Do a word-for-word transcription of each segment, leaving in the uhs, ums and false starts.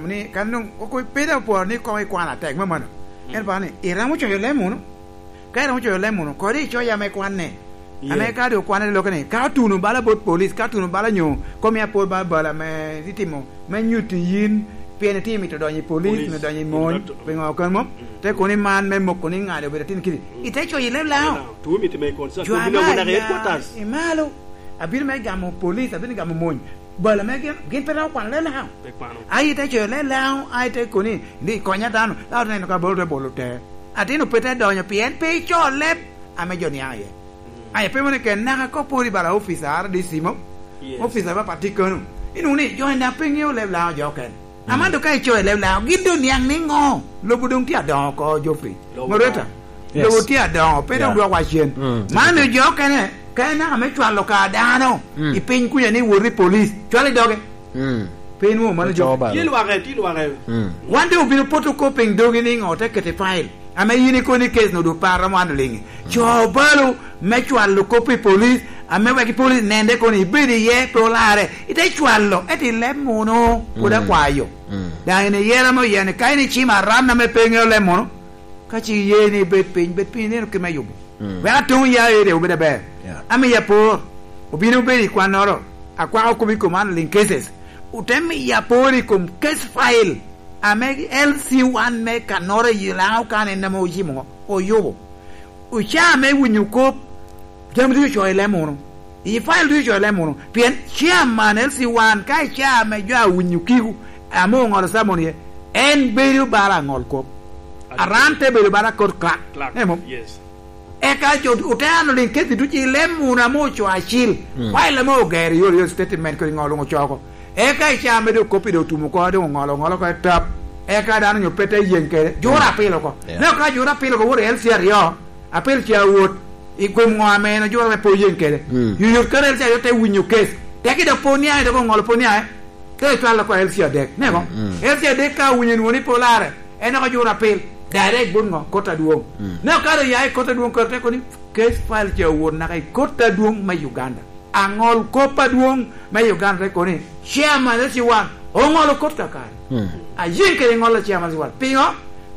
ni kan no ko peda po ni ko kwa na tek mama no e ba ni e ra mo cho yo le mo no ka ra mo cho yo le mo no ko ri cho ya me kwa ne ane ka do kwa ne lo kane ka tu no bala bot police ka tu no bala nyo ko mi apo ba bala me ditimo me nyuti yin pene ti mi to do ni police no do ni mon be ngo kan mo te ko ni man me mo ko ni nga de be tin kiri ite cho yi le la tu mi te me kon sa tu mi no na headquarters e malo abir me gamo police abir gamo mon bala me gen gen pe ra kwa le la ai te cho le la ai te ko ni ni ko nya dan la ne ka bol de bol te atino pete do nya pien pe cho le a me jo ni ai ai pe mo ne ke na ko puri bala officer di simo officer ba patikano inu ni jo na pe ngi le la jo ken amando kai cho le la gido ni ang ni ngo lo budung ti adon ko jo fi moreta lo ti adon pe do wa chen ma ne jo ken ke na me chwa lo ka da no I pin ku ya ni wo ri police chwa le doge mm pin mo ma jo ti lo wa ti lo wa wande u bi photocopying doge ni ngo te ke te file ame yini ko ni case no do para mo anlingi cho balo me chwa lo copy police ame wa ki police nende ko ni bidi ye polare ite chwa lo e ti le mo no ko da kwayo da ene yera mo yene kai ni chima ranna me pengo le mo ka chi ye ni bet pin bet pin ni ke me yubu wa tu ya e de u be be ame ya po obino be kwa noro akwa ko bi ko man link cases utemi ya pori kum case file ame L C one me kanore yilao kan na mo jimo o yobo o cha me wunyuko jamdu jo ile mo I file du jo ile mo pien chairman L C one kai cha me jo wunyukigu amo ngor samoni en beru bara ngol ko arante beru bara kor crack emo yes e ka jo utano lin keti du ji le mo na mo cho achil file mo geri yo yo statement ko ngolo ngo choko e ka cha me do copy do tumu ko do ngolo ngolo ko tap e ka dan nyo pete yenke jora pelo ko no ka jora pelo ko wore L C R yo apel cha wot I ko mo ame no jora me po yenke yu yu ka L C R yo te winyu case te ki do ponia do ngolo ponia ke twala ko L C R dek ne ko L C R dek ka winyu woni polare e no ko jora pel direct bungo kota duong no ka do yai kota duong ko te ko ni case file cha won na kai kota duong ma Uganda angol kopa duong ma Uganda ko ni chairman L C one ongolo kota ka a yenke ngolo chairman L C one pingo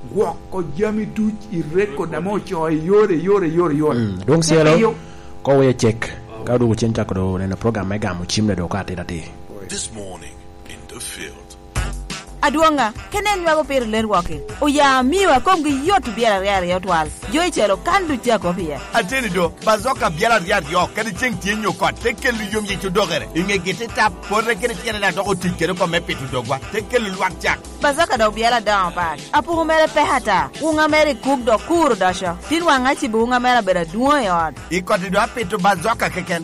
ko jami du I record da mo cho yore yore yore yore donc sielo ko we check ka do chen chak do na program mega mu chimle do ka te dati this morning in the field aduanga kenen wago per ler wake o ya miwa komgi yotu biara yare yotwal joy chelo kandu tia ko bia ateni do bazoka biara yare yo kedi cheng tienyo ko tekelu yom yi to dogere inge gete tap por rekere tiene da dogo tikere ko me petu dogwa tekelu lwak jak bazoka do biara da pa apu mere pehata unga mere kuk do kur dasha tin wanga chi bu unga mere bera duo yod ikoti do apetu bazoka keken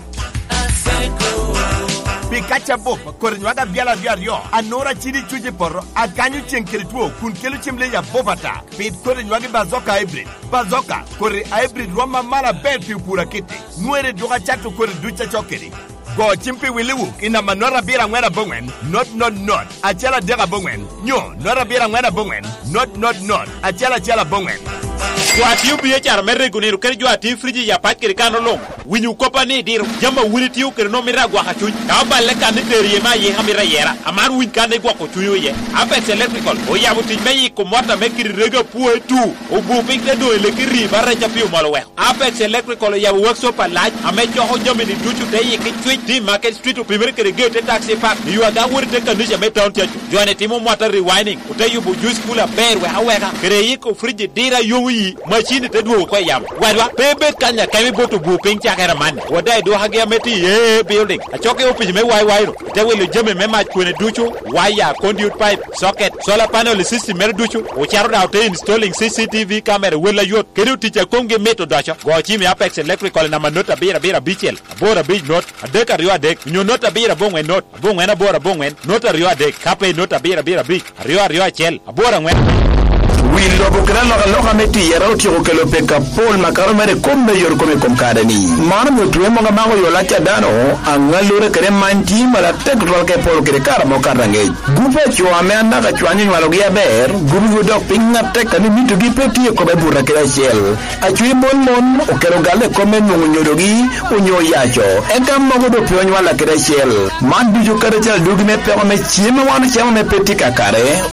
Pikacha bop kornywaga biala biario anora chini chuje porro aganyu chenkele tuo kun kelu chimle ya bopata pit kornywaga bazoka hybrid bazoka kore hybrid roma mara bel pi pura kiti nuere doga chato kore ducha chokeri go chimpi wiliwu ina manora bira ngwera bongwen not not not achala dega bongwen nyo nora bira ngwera bongwen not not not achala chala bongwen Wati ubi echar merre guniru keri jwa ti friji ya pat keri kano long winyu kopa ni diru jama wuni tiu keri no mira gwa kachuny kaba leka ni teri yema ye hamira yera amar win kane gwa kuchunyo ye Apex Electrical o ya buti meyi kumota mekiri rega puwe tu o bupik de do elekiri barra chapiu malo wek Apex Electrical ya workshop a laj ame choho jami ni duchu te ye kichwich di Market Street o pimere keri geo te taxi park yu aga wuri te kanisha me town tiachu jwane timo mwata rewinding ute yubu juice cooler bear we haweka kere yiko friji dira yowu yi machine te duo ko yam wadwa bebe kanya kemi boto bu ping chakera man wadai do hage meti ye building achoke opi me wai wai ro te wele jeme me ma kwene duchu wire conduit pipe socket solar panel system mer duchu o charo da te installing C C T V camera wela yot kedu ticha konge meto dacha go chimi Apex Electrical na manota bira bira bichel bora big not adeka rio adek nyo nota bira bongwen not bongwen na bora bongwen nota rio adek kape nota bira bira big rio rio chel bora ngwen Willo bukran loga loga meti yero tiro kelo peka pol makaro mere kombe yor kome komkadani mar mo tuwe mo ngamago yo lacha dano angalure kere manti mala tek rolke pol kere kara mo karange gupa chwa me anda ka chwani ngalo ya ber gubu dok pinga tek ani mitu gi peti ko be burra kere shel achwi mon mon o kero gale kome nungu nyodogi unyo yacho engam mo do pyo nyala kere shel man biju kere chal dugi me pe me chima wana chama me peti kakare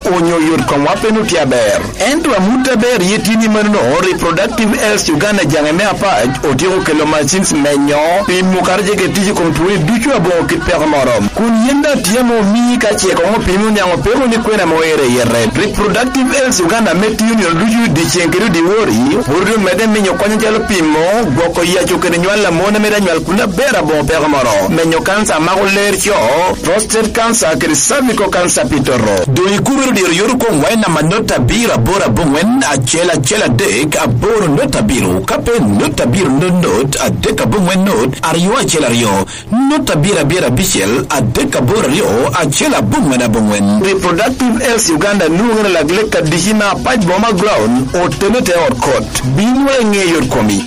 onyo yot kom wapenu tiaber ento amuta ber yetini manno reproductive health Uganda jangeme apach otiko kelo machines menyo pin mukarje ke tiji kom tuwe duchu abo kit per morom kun yenda tiamo mi ka che ko pinu nyango pero ni kwena moere yere reproductive health Uganda meti union duchu di chenkero di wori wori mede menyo kwanya jalo pimo goko ya chokere nywala mona meda nywal kuna bera bo per morom menyo kansa magoler cho prostate cancer ke cervical cancer pitoro do ikuru di yoru ko wena manota bira bora bongwen a chela chela dek a boro nota biro kape nota biro not a deka bongwen not ariyo a chela rio nota bira bira bichel a deka bora rio a chela bongwen a bongwen reproductive health Uganda nungana la gleka dihina paj boma ground o tenete or court binwe nge yor komi.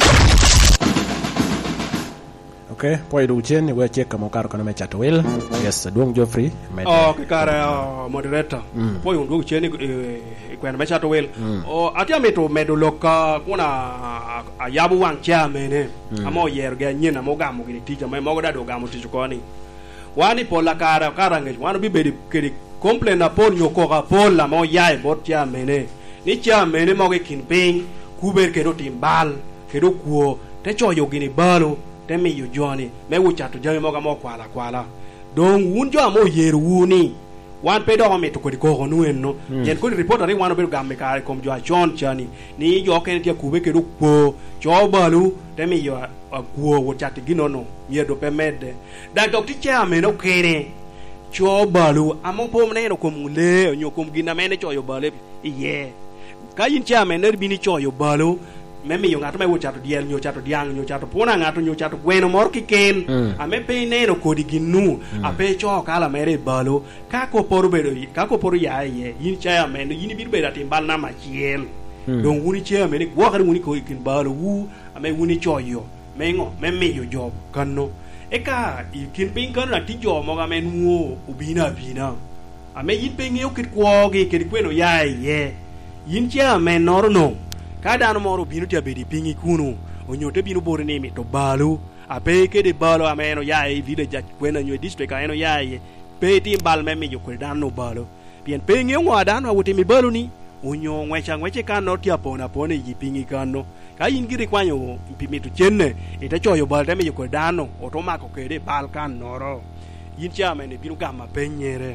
Okay, poi du chen ni we check kamo kar kono me chat wel. Yes, Duong Geoffrey. Oh, ke kare moderator. Poi un du chen e kwena me chat wel. O atia meto medo loka kuna ayabu wang cha mene. Amo yer ga nyin amo ga mo gini tija me mo ga do ga mo tiju koni. Wani pola kara kara nge wani bi be ke complain na pon nyoko ga pola mo yai bot cha mene. Ni cha mene mo ke kin ping kuber ke do timbal ke do kuo te cho yo gini balo temi yu joni me wucha to jami moga mo kwala kwala don wunjo amo yeru wuni wan pe do me to ko ko no enno yen ko report ari wan be gamme kare kom jo achon chani ni jo ken tie kube ke ko jo balu temi yo akuo wucha ti ginono ye do pe mede da doctor chairman no kere jo balu amo pom ne no kom le nyo kom gina mene jo yo bale ye kayin chairman ne bini jo yo balu meme yo ngato me wo chato diel nyo chato diang nyo chato pona ngato nyo chato gweno mor kiken mm. ame pe neno kodi ginu mm. ape cho kala mere balo ka ko poru bedo ka ko poru ya ye yin cha me no yin bi be da timbal na machiel mm. don wuni che me ni wo ka wuni ko ikin balo wu ame wuni cho yo me ngo meme yo job kanno e ka ikin pin kan na ti jo mo ga me nuo ubina bina ame yin pe ngi okit ko gi ke gweno ya ye yin cha me nor no kada no moro binu tia bedi pingi kunu onyote binu bore nemi to balu ape ke de balo ameno yae vide ja kwena nyo district aeno yae pe ti bal memi yo kweda no balo bien pingi ngwa dan wa wuti mi balu ni onyo ngwecha ngweche kan no tia pona pone yi pingi kano ka ingiri kwanyo pimitu chenne ita choyo bal teme yo kweda no otomako kede bal kan noro yin cha mene binu gama penyere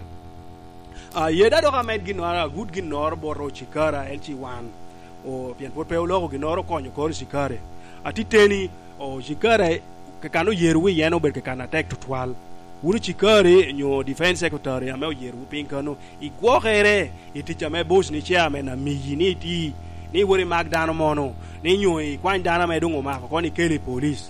a yeda do gamet ginora good ginor boro chikara elchi wan o pian por pe logo ginoro konyo kor sikare atiteni o sikare ke kanu yeru yeno ber ke kana tek tutwal unu sikare nyo defense secretary ame yeru pinkano igwogere iticha me boss ni chairman na miyini ti ni wori magdano mono ni nyo i kwan dana me dungo mako koni kele police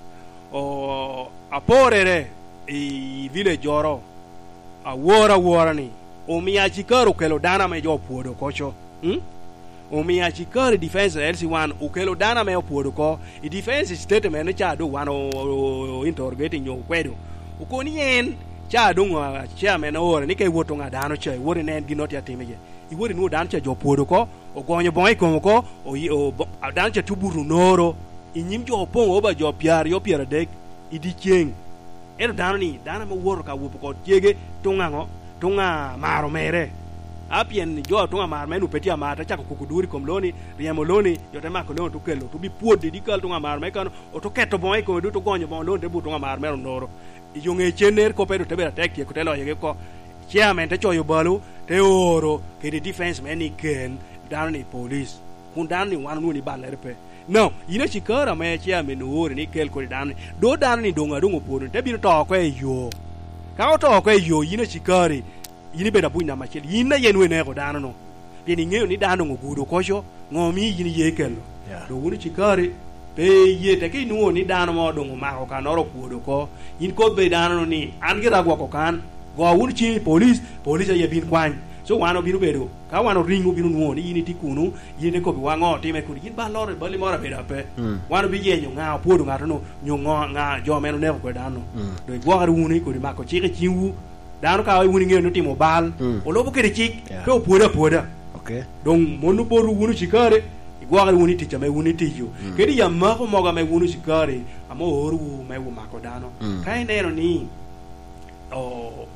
o aporere i village oro a wora wora ni o miya sikaro kelo dana me jo puodo kocho hm o mi a chikari defense L C one ukelo dana me opodo ko i defense statement cha do one o interrogating yo kwedo ukoni en cha do ngwa chairman ore ni kai woto nga dano cha wori nen gi not ya timeje i wori no dan cha jo podo ko o gonyo boy ko ko o dan cha tuburu noro i nyim jo pongo ba jo piar yo piar dek i di cheng ero dano ni dana mo woro ka wupo ko tiege tunga ngo tunga maro mere apien jo tunga mar menu petia mata chako kukuduri komloni riamo loni yote mako loni to kelo to bi puodi dikal tunga mar mekano o to keto boy ko do to gonyo bon loni debu tunga mar mero noro yonge chener ko pedo tebera tek ko telo yege ko chairman te choyo balu te oro ke di defense meni ken down ni police kun down ni wan ni baler pe no yine chikara me chairman oro ni kel ko down do down ni donga dungo podo te bi to ko e yo ka to ko e yo yine chikari yini beda buina macheli yina yenwe ne ko dano no yini ngeo ni dano ngudo kojo ngomi yini yekelo do woni chikari be yete ke nuo ni dano mo do ngoma ko kanoro kuodo ko yin ko be dano ni angira gwa ko kan go woni chi police police ye bin kwan so wano binu bedo ka wano ringu binu nuo ni yini tikunu yini ko bi wango time ku yin ba lore bali mora beda pe wano bi yenyo nga podo ngato no nyongo nga jo meno ne ko dano do gwa garu woni ko di mako chike chiwu dano ka wuni ngeno timo bal o lobo kede chik to poda poda okay donc monu boru wunu chikare igwa wuni ticha me wuni tijo kedi yamma ko moga me wunu chikare amo horu me wu mako dano kai neno ni o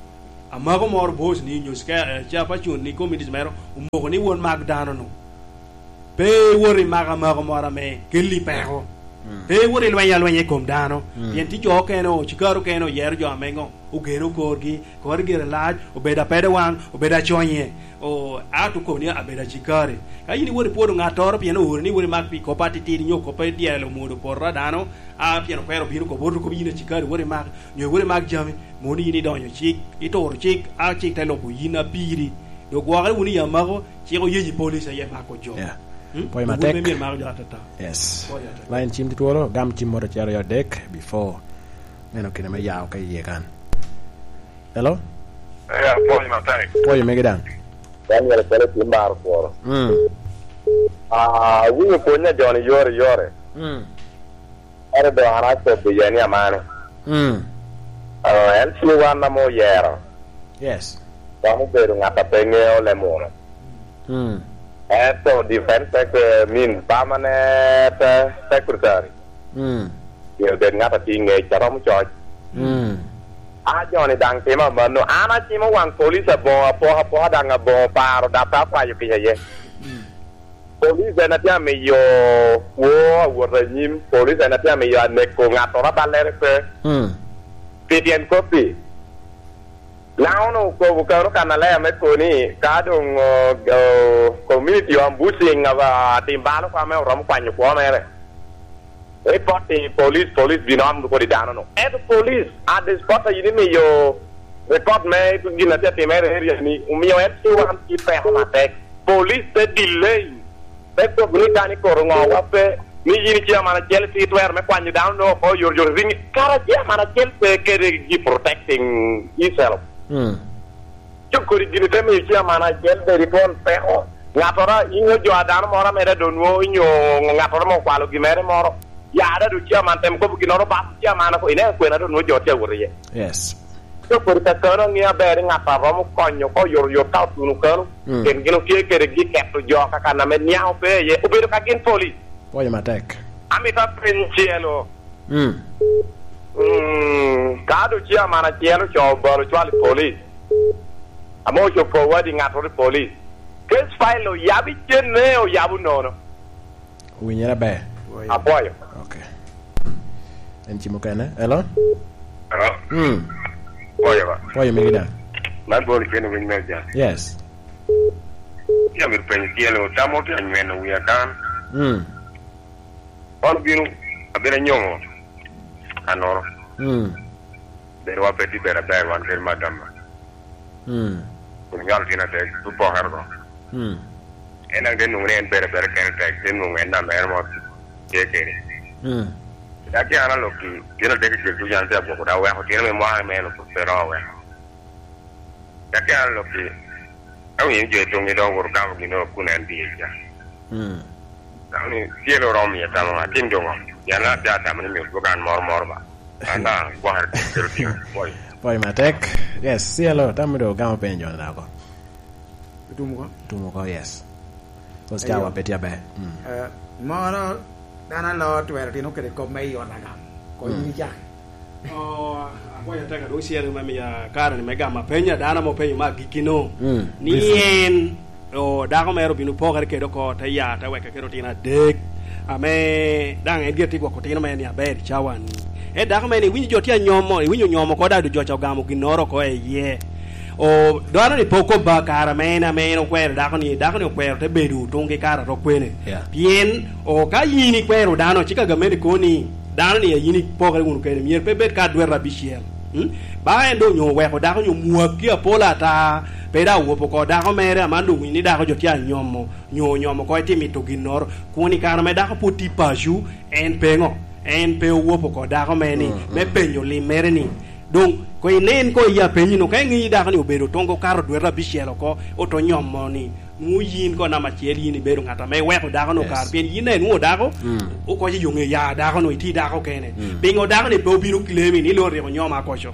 amago mor bos ni nyus ka cha pa chun ni community mero mo ni won mag dano no pe wori maga mago mora me kelli pero pe wori lwanya lwanya kom dano yen ti jo keno chikaru keno yer jo amengo ugero korgi korgi relaj obeda pede wan obeda chonye o atu ko ni abeda chikare ka yini wori podo ngator pieno wori ni wori mag pi ko pati ti nyoko pe dielo modo porra dano a pieno pero bino ko bodu ko yina chikare wori mag nyo wori mag jami moni yini donyo chik itor chik a chik telo ko yina biri do gware woni yamago chiko yeji police ya mako jo Poi matek. Yes. Lain chim tituoro gam chim moro charo yo dek before meno kina me yao kai ye kan. Hello? Yeah, poi matek. Poi me gedang. Daniel pele timbar for. Mm. Ah, we punya Johnny yore yore. Mm. Ada do anak to biyani amane. Mm. Ah, en si wana mo yero. Yes. Kamu beru ngata penge ole mo. Mm. Eto defense secretary mean permanent secretary. Mm. Yo den ngata tinge charom choj. Mm. A Johnny dang tema mano ana chima wang police bo po po dang bo paro data pa yo kiye. Police na tia me yo wo wo renyim police na tia me yo ne ko ngato ra balere pe. Mm. Pidien copy. Now no ko ko kana la me ko ni ka dong community ambushing aba timbalo ka me rom kwanyo ko mere. Report the police police binom ko di dano no. And the police at the spot you me yo report me to gina te te mere area ni umio et tu am ki pe ho matek. Police te delay. Te to grita ni ko ngo wa pe ni yini ci amana jel fi twer me kwanyo down no ko yor yor ring kara ci amana jel pe ke gi protecting yourself. Mm. Chukuri gini teme ichi amana jel de ripon peho ngatora inyo jo adana mora mere donwo inyo ngatora mo kwalo gimere moro ya ada du chi amana tem ko bukinoro ba chi amana ko ine ko na donwo jo te woriye. Yes. Chukuri ta kono ngia bere ngata ro mo konyo ko yor yor ta tunu kono ken gino kie kere gi keto jo ka kana me nyao pe ye ubedo ka gin police. Poi matek. Amita princielo. Mm. Mm, kado chia mana chielo cho bolo chwali police. Amo cho forwarding at the police. Case file o yabi chene o yabu nono. Winyera be. Apoyo. Okay. En chimo kana. Hello? Hello. Mm. Oye ba. Poi me gedang. Man bolo chene win meja. Yes. Ya mir pen chielo tamo te nyeno wi kan. Mm. On binu abere nyongo. Anoro. Mm. Pero wa peti bera bera wan kel madam. Mm. Kun yal tina te tu po hardo. Mm. Enang den nungre en bera bera kel te den nungre na mer mo ke ke ni. Mm. Da ke ana lo ki kira de ke tu yan te bo da wa ko tira me mo ha me no pero wa. Da ke ana lo ki au yin je tong ni do wor ka ni no kun en di ja. Mm. Da ni cielo rom ya ta ma tin do mo. Yana da ta me mi bukan mor mor ba. Anda gua har ke boy. Poi matek. Yes, si hello, tamudo gamo penjo na ko. Tumuko. Tumuko yes. Tos jawa petia be. Mm. Eh moro dana lo twer tino kere ko mai ona gam. Ko ni ja. Oh, apoya taka do siere mami ya kara ni mega mapenya dana mo penyo ma gikino. Mm. Ni en o dako mero binu poker ke do ko ta ya ta weka ke tina dek. Ame dang en geti ko tina me ni aber chawan. E dako me ni winjo jotia nyomo, winjo nyomo ko da do jocha gamo ginoro ko e ye. O dwana ni poko ba kara mena mena kwero dako ni dako ni kwero te bedu tonge kara ro kwene. Bien o ka yini kwero dano chika gamedi ko ni dano ni yini poker gun kwene mier pe bet ka dwerra bishiel. Hmm? Ba endo nyo we ko dako nyo muakia pola ta peda wo poko dako mere amando wini dako jotia nyomo nyo nyomo ko timi to ginoro kuni kara me dako poti paju en pengo en pe wo poko dako meni me penyo li mere ni donc ko inen ko ya penyi no kay ngi dako ni obedo tongo karo dwerra bishiel ko oto nyomo ni mu yin ko na machiel yin bedo ngata me we ko dako no kar pien yin en wo dako o ko ji yonge ya dako no iti dako kene bingo dako ni pe obiro klemi ni lo re ko nyoma ko cho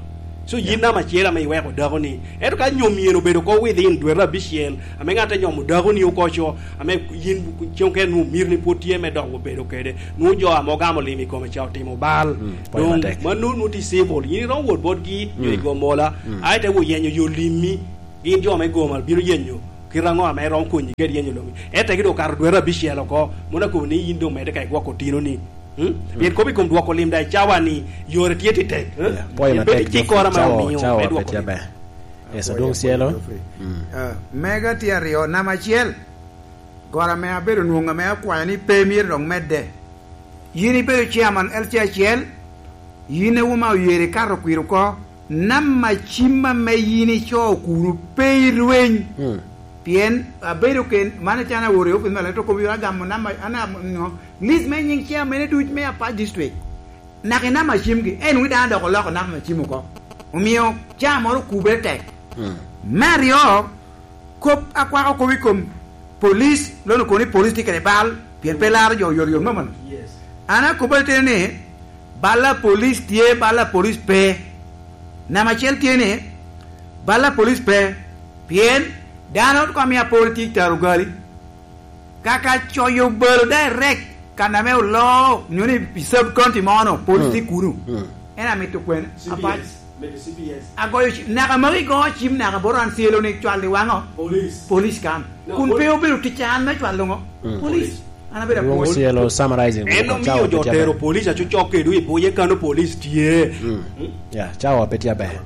so yina ma chela mai we ko dago ni e to ka nyom yeno bedo ko within dwera bishel ame ngata nyom dago ni ko cho ame yin chonke nu mirni potie me dago bedo kede nu jo amogamo limi ko me chao timo bal donc manu nu ti sebol yin ro wod bodgi ni go mola ai te wo yenyo yo limi yin jo me go mal biro yenyo kirango ame ron ko ni ged yenyo lomi e te gido kar dwera bishel ko mona ko ni yindo me de kai go ko tino ni bien ko bi kom duoko lim dai chawani yore tieti te poi ma te ti ko rama mi yo me duoko ba esa dong cielo mega tiario na machiel gora me abedo nuonga me akwa ni premier dong medde yini be chairman el chachiel yine wuma yere karo kwiru ko namma chimma me yini cho kuru peirwen bien abedo ken mana chana wore o pinala to ko bi agam namma ana no lis me nying chia me du me apa district na ke nama chimgi en wi da ko loko nama chimu ko umio cha moro kubete mario kop akwa ko wi kom police lono ko ni police tikere bal bien pelar yo yo yo maman yes ana kubete ne bala police tie bala police pe nama chel tiene bala police pe bien danot ko mi politique tarugali kaka choyo bel direct kana me lo nyoni sub county mono politique kuru ena meto kwen apa meto C P S agoyo na ka mari go chim na ka boran sielo ni chwalde wango police police kam kun peo peo tichan me chwaldo ngo police ana bera police sielo summarizing eno mio jo tero police acho choke du iboye kano police tie yeah chao petia ba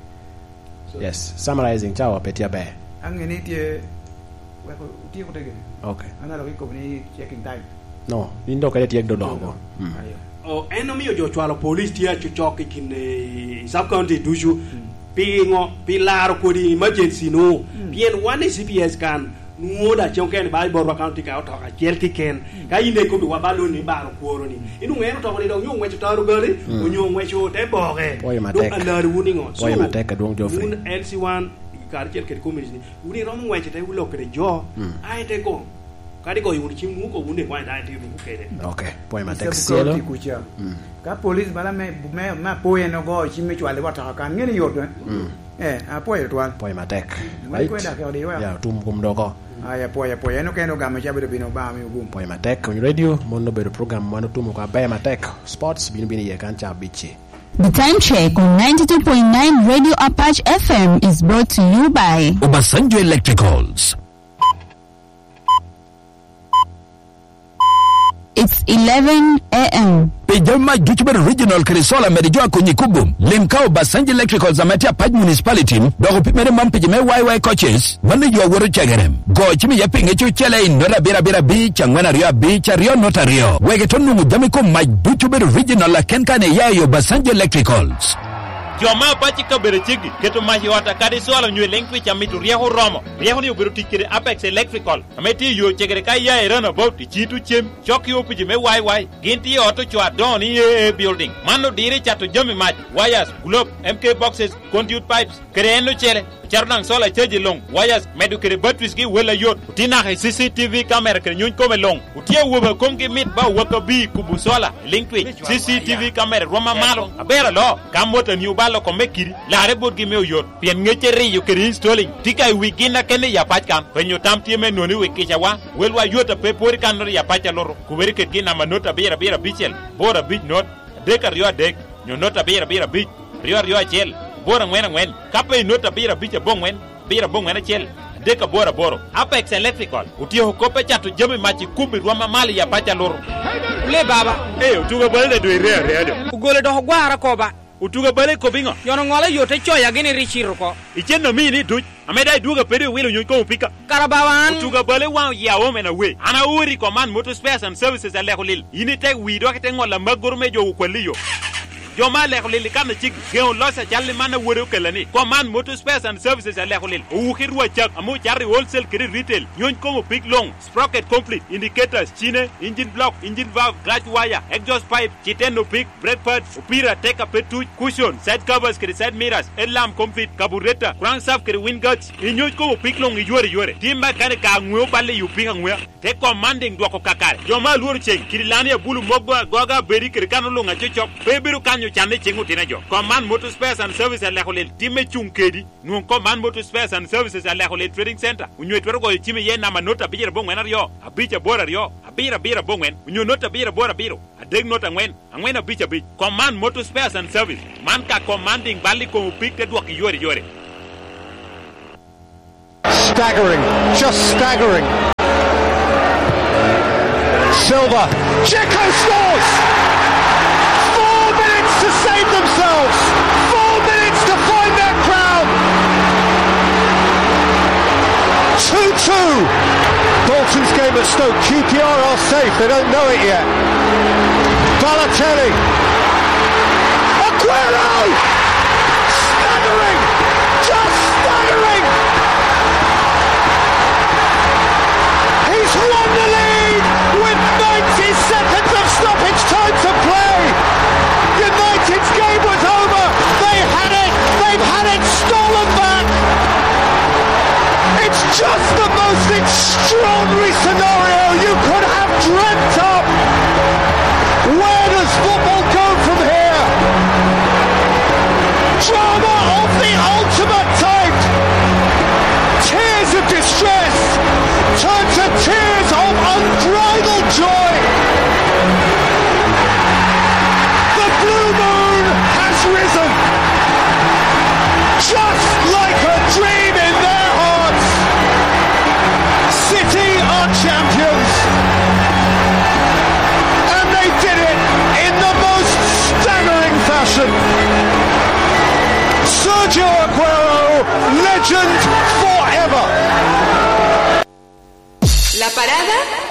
yes summarizing chao petia ba angeni tie wako tie ko tege okay ana lo ko ni checking time no indo ka tiek do do o eno mio jo chwalo police tie cho choke kin sub county duju pingo pilar ko di emergency no bien one C P S kan nuoda chonken ba borwa county ka to ka jelti ken ka ine ko bi wabalo ni baro koro ni inu ngeno to ni do nyu ngwe taru gari o nyu ngwe cho te boge do anar wuni ngo so boy mateka dong jo free L C one kar kel kel community wuni rom ngwe te wulo kre jo ai te go kadi go yuni chimu ko wuni kwa dai ti ku kede okay boy mateka sielo ka police bala me me ma poye no go chimi chwale wata kan ngeni yodo eh apoye twal boy mateka right ya tum kum dogo aya poya poya no kendo gama chabedo bino ba mi ugum poya matek on radio mono bedo program mano tumo kwa baya matek sports bino bino ye kancha bichi. The time check on ninety-two point nine Radio Apache F M is brought to you by Obasanjo Electricals. It's eleven a m Pejama Juchber Regional Krisola Merijua Kunyikubum. Limkao Basanji Electrical Zamatia Paj Municipality. Dogo pimere mampijime Y Y coaches. Wani jua wuru chagerem. Go chimi yapinge chu chele in Nora Bira Bira Beach. Angwana Rio Beach. Rio Nota Rio. Wegetonu mujamiko Maj Juchber Regional la kenkane yayo Basanji Electricals. Joma pachi ka bere chigi keto mahi wata kadi swala nywe lengwi cha mitu riyahu romo riyahu ni ubiru tikiri Apex Electrical ameti yo chegere kai ya erana about chitu chem choki opiji me wai wai ginti auto chwa don E A building mano dire chato jami mach wires globe M K boxes conduit pipes kreno chele charnang sola cheji long wires medu kere batteries gi wela yot tina he C C T V camera kere nyun kome long utie woba komki mit ba waka bi kubu sola linkwi C C T V camera roma malo abera lo kamota ni balo ko mekiri la rebot gi me yot pien ngechere yo kere installing tika wigina kene ya pachkam penyo tamtie me noni wikicha wa welwa yota pe pori kanor ya pacha loro kuberi ke gina manota bera bera bichel bora bich not deka rio dek nyo nota bera bera bich rio rio chel bora ngwen ngwen kape nota bera bicha bongwen bera bongwen chel deka bora boro Apex Electrical utio kope chatu jami machi kubi rwama mali ya pacha loro le baba eh utuga bale do ire ire ugole do gwara ko ba utuga bale ko bingo yono ngole yote choya gini richiro ko icheno mini du ameda duga pede wilo nyoko pika karabawan utuga bale wa ya women away ana uri command motor spares and services ale holil ini tek wi do kete ngola magor mejo ko liyo Joma le holil kan chig geon losa challe mana woro kelani command motor spares and services ale holil u khirwa chak amu charri wholesale kiri retail nyon ko big long sprocket complete indicators chine engine block engine valve clutch wire exhaust pipe chiteno big brake pads upira take a petu cushion side covers kiri side mirrors alarm complete carburetor crankshaft kiri wind guards nyon ko big long yore yore timba kare ka ngwe balle yu pinga ngwe te commanding dwako kakare joma luor cheng kiri lani bulu mogwa goga beri kiri kanolo ngacho chok bebiru kanyo nyo chande chingu tina jo Command Motor Spares and Services ale khole time chungkedi nu Command Motor Spares and Services ale khole Trading Center unyo twero go time ye na manota bijira bongwen aryo abicha bora ryo abira bira bongwen unyo nota bira bora biro adeg nota ngwen angwen abicha bich Command Motor Spares and Service man ka commanding bali ko pick te dwak yore yore. Staggering, just staggering. Silva, Checo scores! Four minutes to save themselves! Four minutes to find their crown! two two! Dalton's game at Stoke, Q P R are safe, they don't know it yet. Balotelli! Aguero! Staggering! Just staggering! He's won the lead with ninety seconds of stoppage time to play. United's game was over. They had it. They've had it stolen back. It's just the most extraordinary scenario you could have dreamt up. Where does football go from here? Drama of the ultimate type. Tears of distress turn to tears of unbridled joy. The blue moon has risen, just like a dream in their hearts. City are champions, and they did it in the most staggering fashion. Sergio Aguero, legend forever. La parada